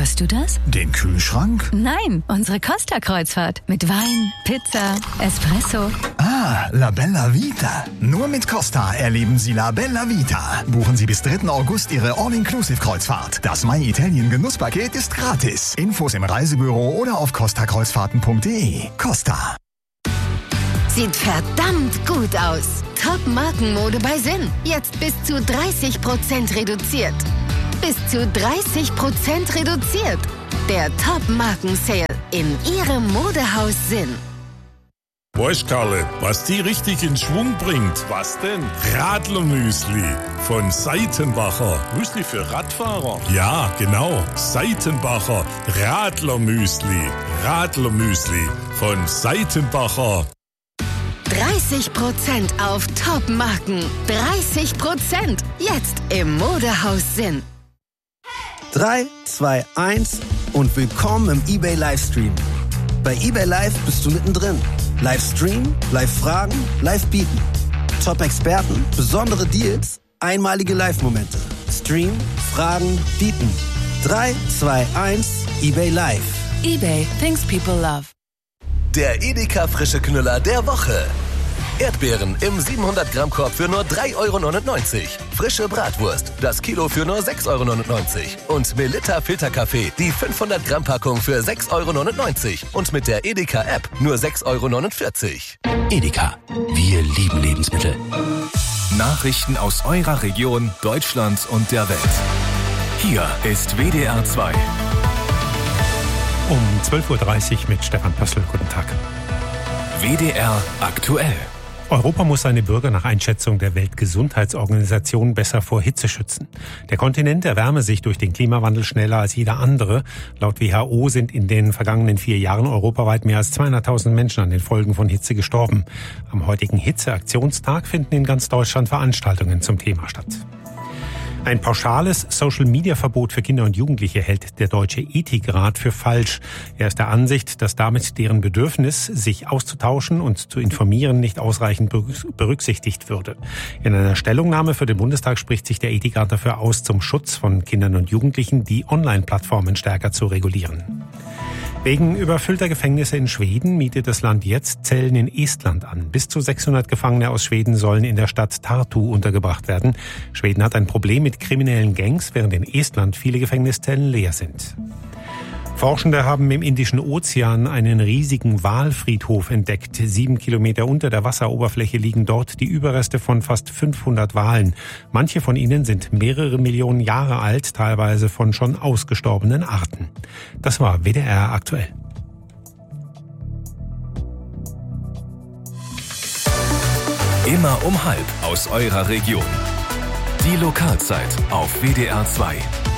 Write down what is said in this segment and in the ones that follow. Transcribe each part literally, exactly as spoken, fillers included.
Hörst du das? Den Kühlschrank? Nein, unsere Costa-Kreuzfahrt. Mit Wein, Pizza, Espresso. Ah, La Bella Vita. Nur mit Costa erleben Sie La Bella Vita. Buchen Sie bis dritten August Ihre All-Inclusive-Kreuzfahrt. Das My Italien Genusspaket ist gratis. Infos im Reisebüro oder auf costa kreuzfahrten punkt de. Costa. Sieht verdammt gut aus. Top-Markenmode bei Sinn. Jetzt bis zu dreißig Prozent reduziert. Bis zu dreißig Prozent reduziert. Der Top-Marken-Sale in Ihrem Modehaus Sinn. Weißt, Karle, was die richtig in Schwung bringt? Was denn? Radlermüsli von Seitenbacher. Müsli für Radfahrer? Ja, genau. Seitenbacher Radlermüsli. Radlermüsli von Seitenbacher. dreißig Prozent auf Top-Marken. dreißig Prozent. Jetzt im Modehaus Sinn. drei, zwei, eins und willkommen im eBay Livestream. Bei eBay Live bist du mittendrin. Livestream, Live-Fragen, Live-Bieten. Top-Experten, besondere Deals, einmalige Live-Momente. Stream, Fragen, Bieten. drei, zwei, eins, eBay Live. eBay, things people love. Der Edeka frische Knüller der Woche. Erdbeeren im siebenhundert Gramm Korb für nur drei Euro neunundneunzig. Frische Bratwurst, das Kilo für nur sechs Euro neunundneunzig. Und Melitta Filterkaffee, die fünfhundert Gramm Packung für sechs Euro neunundneunzig. Und mit der Edeka App nur sechs Euro neunundvierzig. Edeka, wir lieben Lebensmittel. Nachrichten aus eurer Region, Deutschland und der Welt. Hier ist W D R zwei. Um zwölf Uhr dreißig mit Stefan Pössl. Guten Tag. W D R aktuell. Europa muss seine Bürger nach Einschätzung der Weltgesundheitsorganisation besser vor Hitze schützen. Der Kontinent erwärme sich durch den Klimawandel schneller als jeder andere. Laut W H O sind in den vergangenen vier Jahren europaweit mehr als zweihunderttausend Menschen an den Folgen von Hitze gestorben. Am heutigen Hitzeaktionstag finden in ganz Deutschland Veranstaltungen zum Thema statt. Ein pauschales Social-Media-Verbot für Kinder und Jugendliche hält der Deutsche Ethikrat für falsch. Er ist der Ansicht, dass damit deren Bedürfnis, sich auszutauschen und zu informieren, nicht ausreichend berücksichtigt würde. In einer Stellungnahme für den Bundestag spricht sich der Ethikrat dafür aus, zum Schutz von Kindern und Jugendlichen die Online-Plattformen stärker zu regulieren. Wegen überfüllter Gefängnisse in Schweden mietet das Land jetzt Zellen in Estland an. Bis zu sechshundert Gefangene aus Schweden sollen in der Stadt Tartu untergebracht werden. Schweden hat ein Problem mit kriminellen Gangs, während in Estland viele Gefängniszellen leer sind. Forschende haben im Indischen Ozean einen riesigen Walfriedhof entdeckt. Sieben Kilometer unter der Wasseroberfläche liegen dort die Überreste von fast fünfhundert Walen. Manche von ihnen sind mehrere Millionen Jahre alt, teilweise von schon ausgestorbenen Arten. Das war W D R aktuell. Immer um halb aus eurer Region. Die Lokalzeit auf W D R zwei.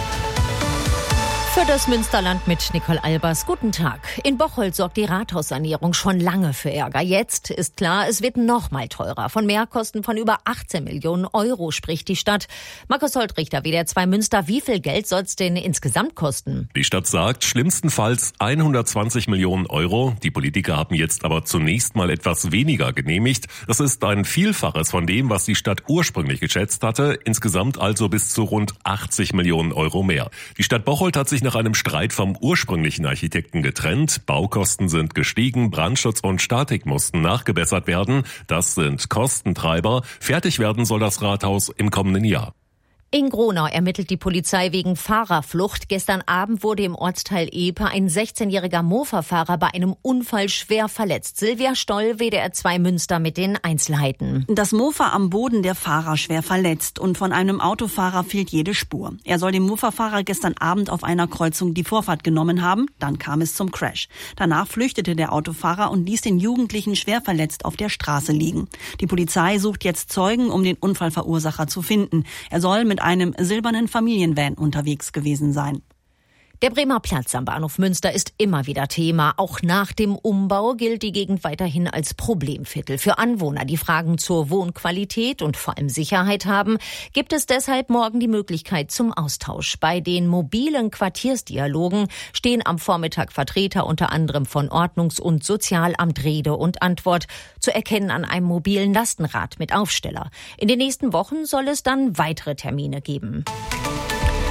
Für das Münsterland mit Nicole Albers. Guten Tag. In Bocholt sorgt die Rathaussanierung schon lange für Ärger. Jetzt ist klar, es wird noch mal teurer. Von Mehrkosten von über achtzehn Millionen Euro spricht die Stadt. Markus Holtrichter, W D R zwei Münster. Wie viel Geld soll es denn insgesamt kosten? Die Stadt sagt, schlimmstenfalls hundertzwanzig Millionen Euro. Die Politiker haben jetzt aber zunächst mal etwas weniger genehmigt. Das ist ein Vielfaches von dem, was die Stadt ursprünglich geschätzt hatte. Insgesamt also bis zu rund achtzig Millionen Euro mehr. Die Stadt Bocholt hat sich nach einem Streit vom ursprünglichen Architekten getrennt. Baukosten sind gestiegen, Brandschutz und Statik mussten nachgebessert werden. Das sind Kostentreiber. Fertig werden soll das Rathaus im kommenden Jahr. In Gronau ermittelt die Polizei wegen Fahrerflucht. Gestern Abend wurde im Ortsteil Epe ein sechzehnjähriger Mofa-Fahrer bei einem Unfall schwer verletzt. Silvia Stoll, W D R zwei Münster mit den Einzelheiten. Das Mofa am Boden, der Fahrer schwer verletzt und von einem Autofahrer fehlt jede Spur. Er soll dem Mofa-Fahrer gestern Abend auf einer Kreuzung die Vorfahrt genommen haben. Dann kam es zum Crash. Danach flüchtete der Autofahrer und ließ den Jugendlichen schwer verletzt auf der Straße liegen. Die Polizei sucht jetzt Zeugen, um den Unfallverursacher zu finden. Er soll mit einem silbernen Familienvan unterwegs gewesen sein. Der Bremer Platz am Bahnhof Münster ist immer wieder Thema. Auch nach dem Umbau gilt die Gegend weiterhin als Problemviertel. Für Anwohner, die Fragen zur Wohnqualität und vor allem Sicherheit haben, gibt es deshalb morgen die Möglichkeit zum Austausch. Bei den mobilen Quartiersdialogen stehen am Vormittag Vertreter unter anderem von Ordnungs- und Sozialamt Rede und Antwort, zu erkennen an einem mobilen Lastenrad mit Aufsteller. In den nächsten Wochen soll es dann weitere Termine geben.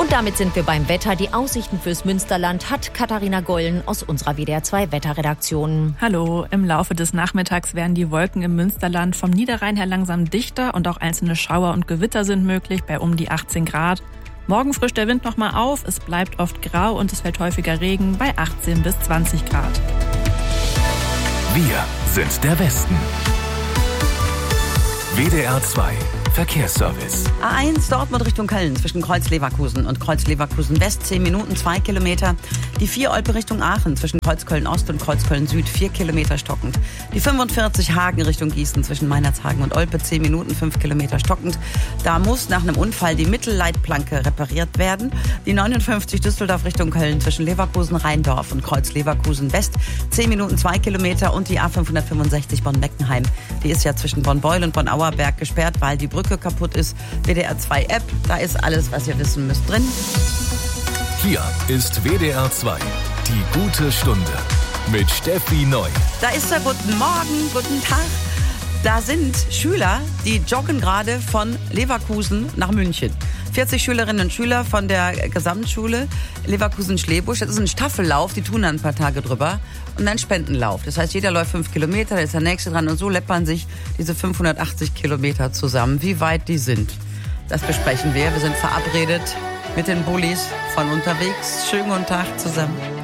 Und damit sind wir beim Wetter. Die Aussichten fürs Münsterland hat Katharina Gollen aus unserer W D R zwei Wetterredaktion. Hallo, im Laufe des Nachmittags werden die Wolken im Münsterland vom Niederrhein her langsam dichter und auch einzelne Schauer und Gewitter sind möglich bei um die achtzehn Grad. Morgen frischt der Wind nochmal auf, es bleibt oft grau und es fällt häufiger Regen bei achtzehn bis zwanzig Grad. Wir sind der Westen. W D R zwei Verkehrsservice. A eins Dortmund Richtung Köln zwischen Kreuz-Leverkusen und Kreuz-Leverkusen-West zehn Minuten, zwei Kilometer. Die vier Olpe Richtung Aachen zwischen Kreuz-Köln-Ost und Kreuz-Köln-Süd vier Kilometer stockend. Die fünfundvierzig Hagen Richtung Gießen zwischen Meinerzhagen und Olpe zehn Minuten, fünf Kilometer stockend. Da muss nach einem Unfall die Mittelleitplanke repariert werden. Die neunundfünfzig Düsseldorf Richtung Köln zwischen Leverkusen-Rheindorf und Kreuz-Leverkusen-West zehn Minuten, zwei Kilometer. Und die A fünfhundertfünfundsechzig Bonn-Meckenheim. Die ist ja zwischen Bonn-Beul und Bonn-Auerberg gesperrt, weil die Brücke kaputt ist. W D R zwei App, da ist alles, was ihr wissen müsst, drin. Hier ist W D R zwei, die gute Stunde mit Steffi Neu. Da ist er, guten Morgen, guten Tag. Da sind Schüler, die joggen gerade von Leverkusen nach München. vierzig Schülerinnen und Schüler von der Gesamtschule Leverkusen-Schlebusch. Das ist ein Staffellauf, die tun dann ein paar Tage drüber. Und ein Spendenlauf. Das heißt, jeder läuft fünf Kilometer, da ist der nächste dran. Und so läppern sich diese fünfhundertachtzig Kilometer zusammen. Wie weit die sind, das besprechen wir. Wir sind verabredet mit den Bullis von unterwegs. Schönen guten Tag zusammen.